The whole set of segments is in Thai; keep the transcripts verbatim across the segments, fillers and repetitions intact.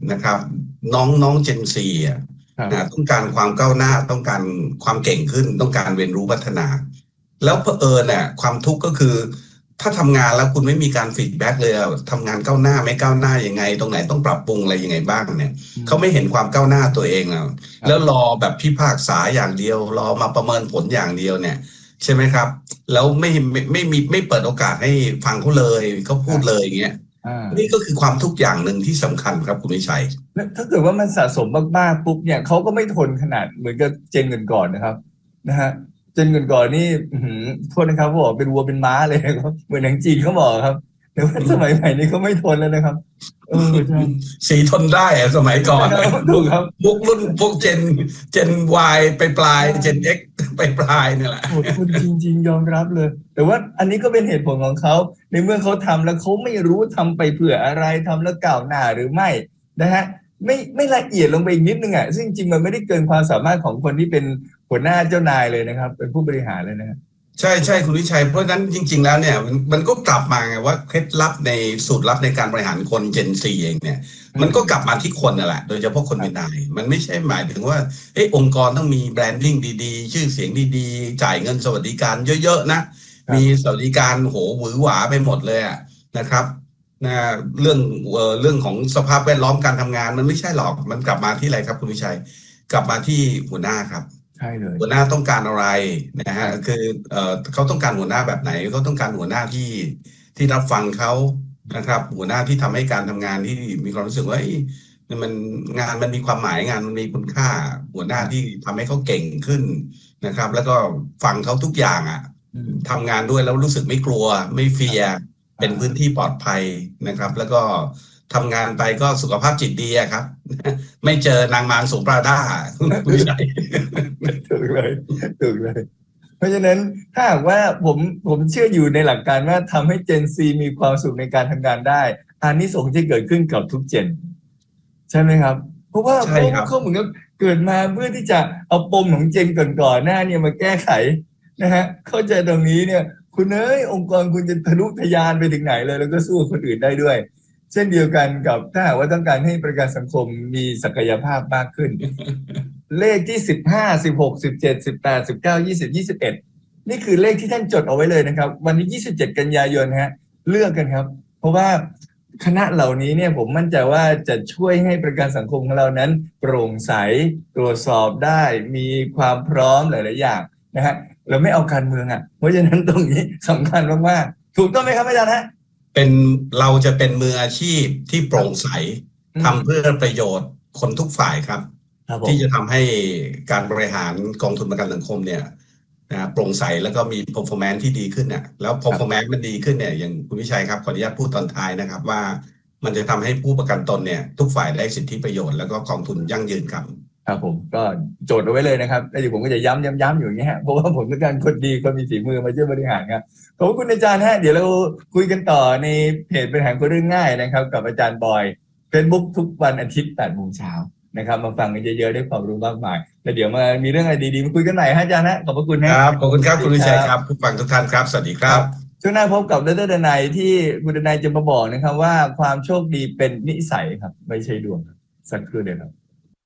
นะครับน้องน้องเจนซีอ่ะต้องการความก้าวหน้าต้องการความเก่งขึ้นต้องการเรียนรู้พัฒนาแล้วเผอิญเนี่ยความทุกข์ก็คือถ้าทำงานแล้วคุณไม่มีการฟีดแบ็กเลยทำงานก้าวหน้าไม่ก้าวหน้ายังไงตรงไหนต้องปรับปรุงอะไรยังไงบ้างเนี่ยเขาไม่เห็นความก้าวหน้าตัวเองแล้วแล้วรอแบบพิพากษาอย่างเดียวรอมาประเมินผลอย่างเดียวเนี่ยใช่ไหมครับแล้วไม่ไม่ไม่มีไม่เปิดโอกาสให้ฟังเขาเลยเขาพูดเลยอย่างเงี้ยนี่ก็คือความทุกข์อย่างหนึ่งที่สำคัญครับคุณวิชัยถ้าเกิดว่ามันสะสมมากๆปุ๊บเนี่ยเขาก็ไม่ทนขนาดเหมือนกับเจนเงินก่อนนะครับนะฮะเจนเงินก่อนนี่โทษนะครับเขาบอกเป็นวัวเป็นม้าเลยครับเหมือนหนังจีนเขาบอกครับแต่ว่าสมัยใหม่นี้เขาไม่ทนแล้วนะครับเออใช่สีทนได้อะสมัยก่อนถูกครับพวกรุ่นพวกเจนเจน Y ไปปลายเจน X ไปปลายนี่แหละโหดคนจริงๆยอมรับเลยแต่ว่าอันนี้ก็เป็นเหตุผลของเขาในเมื่อเขาทำแล้วเขาไม่รู้ทำไปเพื่ออะไรทำแล้วก้าวหน้าหรือไม่นะฮะไม่ไม่ละเอียดลงไปอีกนิดนึงอ่ะซึ่งจริงมันไม่ได้เกินความสามารถของคนที่เป็นหัวหน้าเจ้านายเลยนะครับเป็นผู้บริหารเลยนะครับใช่ใช่คุณวิชัยเพราะฉะนั้นจริงๆแล้วเนี่ยมันมันก็กลับมาไงว่าเคล็ดลับในสูตรลับในการบริหารคนเจนซีเองเนี่ยมันก็กลับมาที่คนนั่นแหละโดยเฉพาะคนเป็นนายมันไม่ใช่หมายถึงว่าเออองค์กรต้องมีแบรนดิ้งดีๆชื่อเสียงดีๆจ่ายเงินสวัสดิการเยอะๆนะมีสวัสดิการโหหวือหวาไปหมดเลยอ่ะนะครับนะเรื่องเอ่อเรื่องของสภาพแวดล้อมการทำงานมันไม่ใช่หรอกมันกลับมาที่อะไรครับคุณวิชัยกลับมาที่หัวหน้าครับใช่เลยหัวหน้าต้องการอะไรนะฮะคือเอ่อเขาต้องการหัวหน้าแบบไหนเขาต้องการหัวหน้าที่ที่รับฟังเขานะครับหัวหน้าที่ทำให้การทำงานที่มีความรู้สึกว่ามันงานมันมีความหมายงานมันมีคุณค่าหัวหน้าที่ทำให้เขาเก่งขึ้นนะครับแล้วก็ฟังเขาทุกอย่างอ่ะทำงานด้วยแล้วรู้สึกไม่กลัวไม่เฟียเป็นพื้นที่ปลอดภัยนะครับแล้วก็ทำงานไปก็สุขภาพจิตดีอะครับไม่เจอนางมารสูงปราด้าไม่ใช่ถูกเลยถูกเลยเพราะฉะนั้นถ้าหากว่าผมผมเชื่ออยู่ในหลักการว่าทำให้เจนซีมีความสุขในการทำงานได้อานิสงส์ที่เกิดขึ้นกับทุกเจนใช่ไหมครับเพราะว่าเขาเขาเหมือนกับเกิดมาเพื่อที่จะเอาปมของเจนก่อนๆหน้าเนี่ยมาแก้ไขนะฮะเข้าใจตรงนี้เนี่ยคุณเอ้ยองค์กรคุณจะทะลุทะยานไปถึงไหนเลยแล้วก็สู้คนอื่นได้ด้วยเช่นเดียวกันกับถ้าหากว่าต้องการให้ประกันสังคมมีศักยภาพมากขึ้น เลขที่สิบห้า สิบหก สิบเจ็ด สิบแปด สิบเก้า ยี่สิบ ยี่สิบเอ็ดนี่คือเลขที่ท่านจดเอาไว้เลยนะครับวันที่ยี่สิบเจ็ดกันยายนฮะเลือกกันครับเพราะว่าคณะเหล่านี้เนี่ยผมมั่นใจว่าจะช่วยให้ประกันสังคมของเรานั้นโปร่งใสตรวจสอบได้มีความพร้อมหลายๆอย่างนะฮะเราไม่เอาการเมืองอ่ะเพราะฉะนั้นตรงนี้สำคัญมากๆถูกต้องไหมครับอาจารย์ฮะเป็นเราจะเป็นมืออาชีพที่โปร่งใสทำเพื่อประโยชน์คนทุกฝ่ายครับที่จะทำให้การบริหารกองทุนประกันสังคมเนี่ยนะโปร่งใสแล้วก็มี performance ที่ดีขึ้นน่ะแล้ว performance มันดีขึ้นเนี่ยอย่างคุณวิชัยครับขออนุญาตพูดตอนท้ายนะครับว่ามันจะทำให้ผู้ประกันตนเนี่ยทุกฝ่ายได้สิทธิประโยชน์แล้วก็กองทุนยั่งยืนครับครับผมก็โจทย์เอาไว้เลยนะครับแล้วเดี๋ยวผมก็จะย้ำย้ำย้ำอยู่อย่างเงี้ยเพราะว่าผมต้องการคนดีคนมีฝีมือมาช่วยบริหารครับขอบคุณอาจารย์ฮะเดี๋ยวเราคุยกันต่อในเพจบริหารคนเรื่องง่ายนะครับกับอาจารย์บอย Facebook ทุกวันอาทิตย์ แปดโมงเช้านะครับมาฟังกันเยอะๆได้ความรู้มากมายแล้วเดี๋ยวมามีเรื่องอะไรดีๆมาคุยกันใหม่ฮะอาจารย์ฮะขอบพระคุณครับขอบคุณครับคุณวิชัยครับผู้ฟังทุกท่านครับสวัสดีครับช่วงหน้าพบกับดร.ดนัยที่คุณดนัยจะมาบอกนะครับว่าความโชคดีเป็นนิสัยครับไม่ใช่ดวงสักครู่เดียวครับ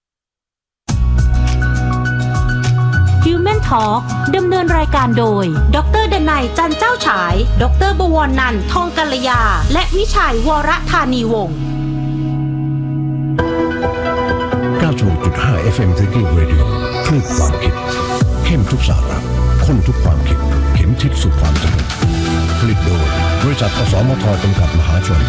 Human Talk ดำเนินรายการโดยดร.ดนัยจันเจ้าฉายดร.บวรนันท์ทองกัลยาและวิชัยวรธานีวงศ์เก้าสิบหกจุดห้า เอฟ เอ็ม Thinking Radio คลื่นความคิดเข้มทุกสาระข้นทุกความคิดเข็มทิศสู่ความสำเร็จผลิตโดยบริษัทอสมทจำกัดมหาชน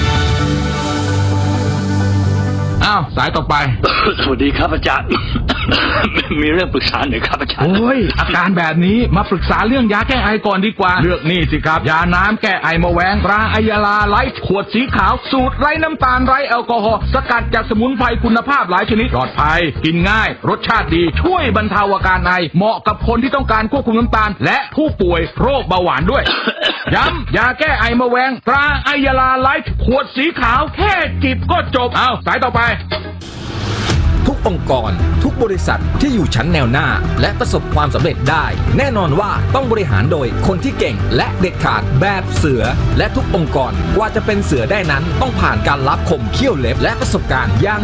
อ้าวสายต่อไปสวัสดีครับอาจารย์ มีเรื่องปรึกษาหน่อยครับอาจารย์โอ้ยอาการแบบนี้มาปรึกษาเรื่องยาแก้ไอก่อนดีกว่าเลือกนี่สิครับยาน้ำแก้ไอมะแวงตราไอยาลาไลฟ์ขวดสีขาวสูตรไร้น้ำตาลไร้แอลกอฮอล์สกัดจากสมุนไพรคุณภาพหลายชนิดปลอดภัยกินง่ายรสชาติดีช่วยบรรเทาอาการไอเหมาะกับคนที่ต้องการควบคุมน้ำตาลและผู้ป่วยโรคเบาหวานด้วย ย้ำยาแก้ไอมะแวงตราไอยาลาไลฟ์ขวดสีขาวแค่จิบก็จบเอาสายต่อไปทุกองค์กรทุกบริษัทที่อยู่ชั้นแนวหน้าและประสบความสำเร็จได้แน่นอนว่าต้องบริหารโดยคนที่เก่งและเด็ดขาดแบบเสือและทุกองค์กรกว่าจะเป็นเสือได้นั้นต้องผ่านการลับคมเขี้ยวเล็บและประสบการณ์อย่าง